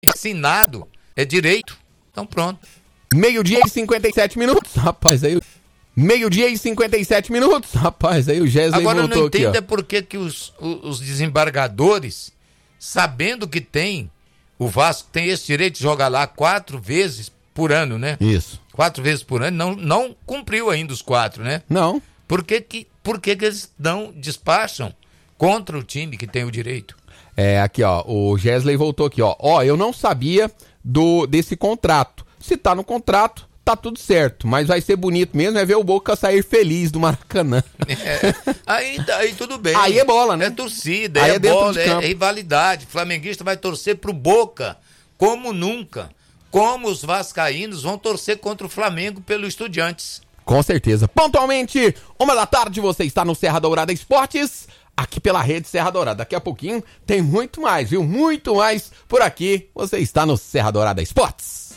assinado, é direito. Então pronto. 12h57, rapaz, aí... 12h57, rapaz, aí o Gesley voltou aqui. Agora eu não entendo aqui, é por que os desembargadores, sabendo que o Vasco tem esse direito de jogar lá 4 vezes por ano, né? Isso. 4 vezes por ano, não cumpriu ainda os 4, né? Não. Por que eles despacham contra o time que tem o direito? Aqui, ó, o Gesley voltou aqui, ó. Ó, eu não sabia desse contrato. Se tá no contrato, tá tudo certo, mas vai ser bonito mesmo ver o Boca sair feliz do Maracanã. Aí tudo bem. Aí é bola, né? É torcida, aí é bola, de campo. É rivalidade. O flamenguista vai torcer pro Boca como nunca. Como os vascaínos vão torcer contra o Flamengo pelo Estudiantes. Com certeza. Pontualmente, 13h, você está no Serra Dourada Esportes, aqui pela Rede Serra Dourada. Daqui a pouquinho tem muito mais, viu? Muito mais por aqui. Você está no Serra Dourada Esportes.